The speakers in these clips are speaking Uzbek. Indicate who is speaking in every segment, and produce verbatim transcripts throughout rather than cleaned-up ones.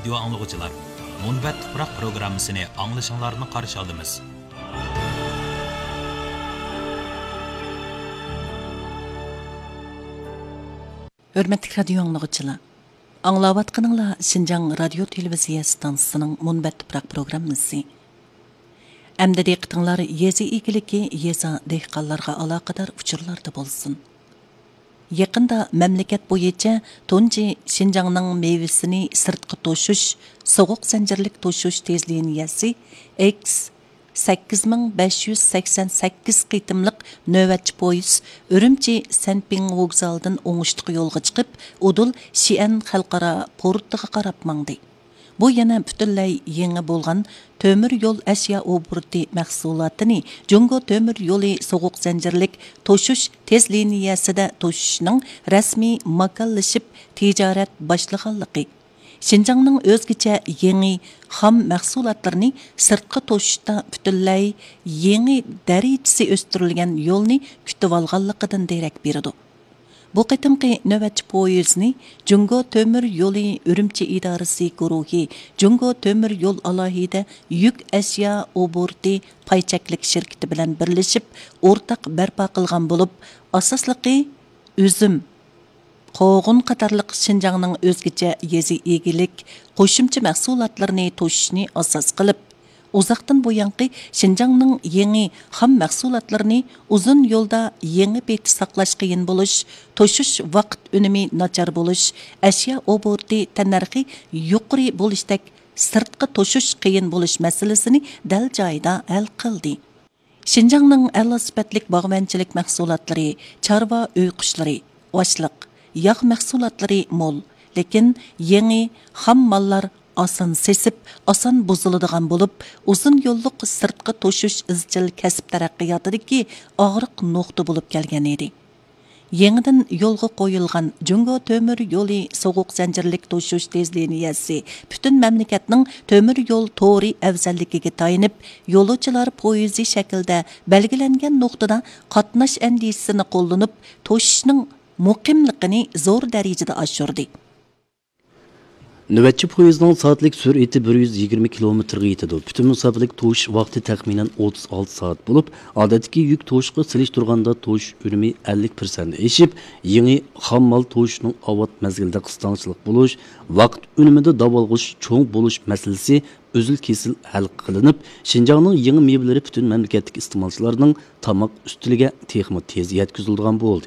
Speaker 1: radio anlıqçılar, Munbat Tuproq programmasını anglışınlarını qarşı aldımız.
Speaker 2: Hörmətli radio anlıqçılar, anlavatqınızlar Şinjan Radio Televiziya stansiyasının Munbat Tuproq programması. Әмді дейқтіңлар езі игілігі еза дейққаларға алақадар ұчырларды болсын. Якында мәмлекет бойынша тонжи Шинжаңның мейвесini сыртқы тошуш, соғық зәнжірлік тошуш тезлиниясы X sakkiz ming besh yuz sakson sakkiz qitimliq növbətçi poyuz Ürümçi Sənping vokzaldan oңuштық yolga chiqib, Udul Şiən xalqara portiga qarab mаңды. Bu yana bütünlay yangi bo'lgan temir yo'l ashyo oburti mahsulotini Jungo temir yo'li soğuq zanjirlik toshish tez liniyasida toshishning rasmiy makallashib tijorat boshlaganligi. Şinjanning o'zgacha yangi xam mahsulotlarni sirtqi toshishda bütünlay yangi darajasi o'stirilgan yo'lni kutib olganligidan derak beradi. Bu qitimqi növbətçi poyezni Jungo Tömür Yolu Ürümçi İdarəsi guruhi Jungo Tömür Yol alohida yük əşya oburti payçaklik şirketi bilan birləşib ortaq bərpa qılğan bo'lib, asosliqi üzüm, qoğun qatarlıq Şinjanning o'zgacha yezi egilik, qo'shimcha mahsulotlarni to'shishni asos qilib, Uzaqdan buyanqi Şinjanning yangi xam mahsulotlarini uzun yo'lda yangi bet saqlash qiyin bo'lish, toshish vaqt unumi nachar bo'lish, ashyo oburti tanarxi yuqori bo'lishdek sirtqi toshish qiyin bo'lish masalasini dal joyida hal qildi. Şinjanning a'lo sifatlik bog'manchilik mahsulotlari, chorva uy qushlari, oshliq, yog' mahsulotlari mo'l, lekin yangi xam mollar asan sesip, asan buzuladigan bo'lib, uzun yo'lliq sirtqi toshish izchil kasb taraqqiyotidagi og'riq nuqta bo'lib kelgan edi. Yangidan yo'lga qo'yilgan Jungo Tömür yo'li so'g'uq zanjirlik toshish tezliniyasi butun mamlakatning temir yo'l to'ri afzalligiga tayinib, yo'lovchilar poyezdi shaklda belgilangan nuqtada qatnash andisini qo'llanib, toshishning muqimligini zo'r darajada oshirdi.
Speaker 3: Növbətçi poyezdning soatlik sürati bir yuz yigirma kilometrga yetadi. Bütün musafirlik to'sh vaqti taxminan o'ttiz olti soat bo'lib, odatdagi yuk to'shqi silishtirganda to'sh unumi ellik persent eshib, yangi xam mol to'shning avvat mezgilda qistonchilik bo'lish, vaqt unumida davolg'ish cho'ng bo'lish masalasi o'zil kesil hal qilinib, Şinjanning yangi mevlari butun mamlakatdagi iste'molchilarning tamoq ustiliga texmi tez yetkazilgan bo'ldi.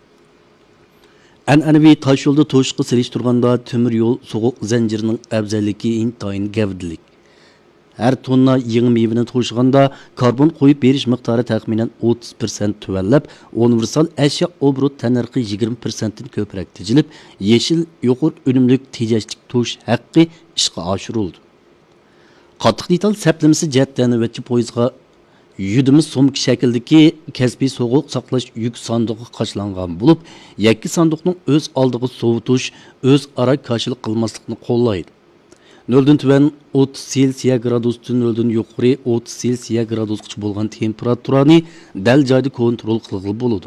Speaker 3: An'anaviy tosh yo'lda to'shqi silishtirganda temir yo'l so'g'uq zanjirining afzalligi intayin gavdlik. Har tonna yangi mevani to'shganda karbon qo'yib berish miqdori taxminan o'ttiz persent tuvanlab, universal ashyo obrut tanarxi yigirma persent dan ko'proq tejilib, yeshil yuqori unumlik tejashlik to'sh haqqi ishga oshirildi. Qattiq detal saplamasi jihatdan navbatchi poyezdga yudimiz so'mki shakldagi kasbiy so'g'uq saqlash yuk sandig'i qachlangan bo'lib, yakki sandiqning o'z oldiga sovutish, o'z ara qarshilik qilmaslikni qo'llaydi. noldan tuvan o'ttiz selsiya gradusdan noldan yuqori o'ttiz selsiya gradusgacha bo'lgan temperaturani dal joyda kontrol qilib bo'ladi.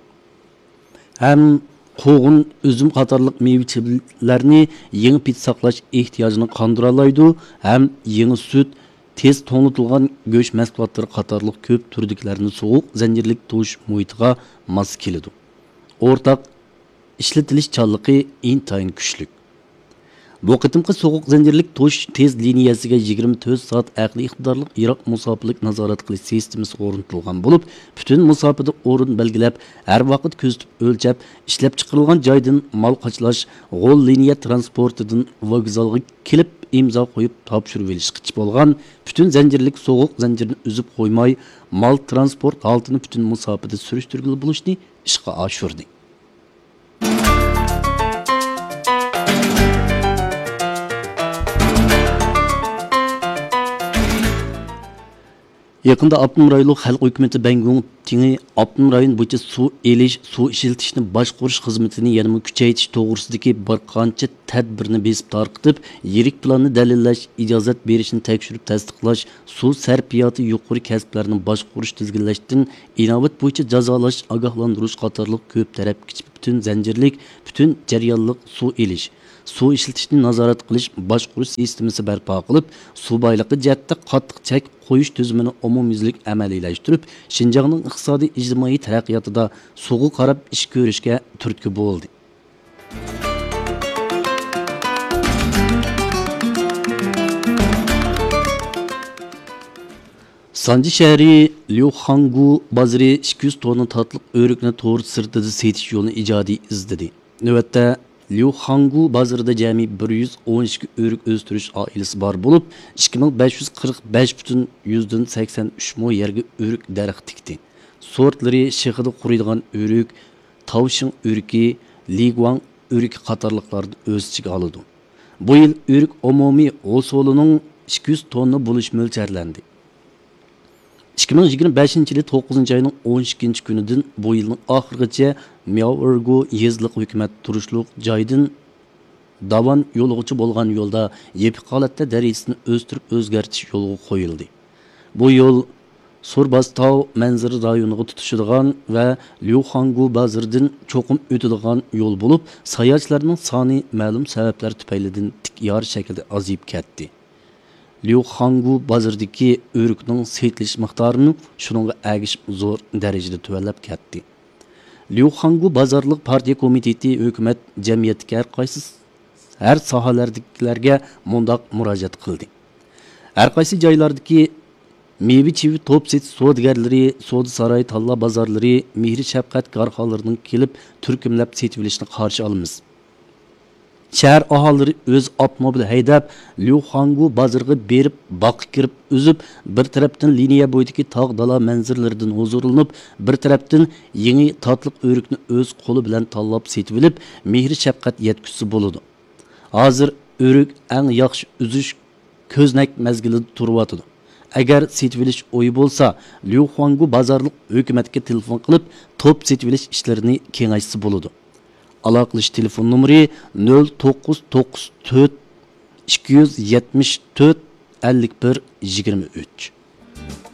Speaker 3: Ham qo'g'un, üzüm qatorliq meva-chevalarni yangi pit saqlash ehtiyojini qondira oladi, ham yangi sut, tez to'ng'itilgan go'sht mahsulotlari qatorliq ko'p turdiklarini so'g'uq zanjirlik to'sh muhitiga mos keladi. O'rtaq ishlatilish chonligi intayin kuchli. Bu qitimqi so'g'uq zanjirlik to'sh tez liniyasiga yigirma to'rt soat aqli iqtidorli Iroq musofirlik nazorat qilish sistemasi o'rnatilgan bo'lib, butun musofirda o'rin belgilab, har vaqt kuzatib o'lchab, ishlab chiqarilgan joydan mol qachlash, g'ol liniya transportidan vokzalga kelib imzo qo'yib topshirib olishqich bo'lgan, butun zanjirlik so'g'uq zanjirini uzib qo'ymay, mol transport holatini butun musofirda surishtirgili bo'lishni ishga oshirdi. Yakında Abdum rayonluq xalq hökuməti Bangong tingi Abdum rayon bo'yicha suv elish, suv ishlatishni boshqarish xizmatini yanada kuchaytirish to'g'risidagi bir qancha tadbirni besib tarqitib, yirik planni dalillash, ijozat berishni tekshirib tasdiqlash, suv sarfiyoti yuqori kasblarni boshqarish tizginlashdan inobat bo'yicha jazolash, ogohlantirish qatorliq ko'p tarafli butun zanjirlik, butun jarayonliq suv elish, suv ishlatishni nazorat qilish boshqaruv sistemasi barpo qilib, suv boyligi jihatda qattiq chek qo'yish tizimini umumyuzlik amaliylashtırib, Şinjanning iqtisodiy ijtimoiy taraqqiyotida suvga qarab ish ko'rishga turtki bo'ldi. Sanji shahri Liuxangu bozori ikki yuz tonna tatliq o'rikni to'g'ri sirtida setish yo'lini ijodiy izladi. Navbatda Liuxangu bozorida jami bir yuz o'n ikki o'rik o'stirish oilasi bor bo'lib, ikki ming besh yuz qirq besh butun yuzdan sakson uch mo yerga o'rik daraxt tikdi. Sortlari shehida quriydigan o'rik, tavshin o'riki, liguang o'riki qatorliqlarni o'z ichiga oladi. Bu yil o'rik umumiy ho'solining ikki yuz tonna bo'lish mo'ljallanadi. ikki ming yigirma beshinchi yili to'qqizinchi oyning o'n ikkinchi kunidan bu yilning oxirigacha Miao'rgu yezliq hukumat turishliq joydan Davan yo'lg'uchi bo'lgan yo'lda yepiq holatda darajasini o'stirib o'zgartish yo'lga qo'yildi. Bu yo'l Surbastov manzara rayoniga tutishadigan va Liuxangu bozoridan cho'qim o'tadigan yo'l bo'lib, sayohatchilarning soni ma'lum sabablar tufaylidan tik yor shaklda aziyib ketdi. Liuxangu bozoridagi o'rikning setilish miqdorini shuningga agishib zo'r darajada tuvanlab ketdi. Liuxangu bozorlik partiya komiteti hukumat jamiyatga har qaysi har sohalardagilarga mundoq murojaat qildi. Har qaysi joylardagi meva-cheva to'p setish savdogarlari, savdo saroyi talla bozorlari, mehri shafqat korxonalarining kelib turkumlab setib olishni qarshi olamiz. Shahar aholilari o'z avtomobil haydab Liuxangu bozoriga berib, boqib kirib, uzib, bir tarafdan liniya bo'yidagi tog' dala manzaralaridan huzurlanib, bir tarafdan yangi tatliq o'rikni o'z qo'li bilan tanlab setib olib, mehri shafqat yetkazsa bo'ladi. Hozir o'rik eng yaxshi uzish ko'znak mezgilida turyotdi. Agar setib olish o'yi bo'lsa, Liuxangu bozorlik hukumatga telefon qilib, to'p setib olish ishlarini kengaytsa bo'ladi. Aloqalash telefon nomeri nol to'qqiz to'qqiz to'rt ikki yuz yetmish to'rt ellik bir yigirma uch.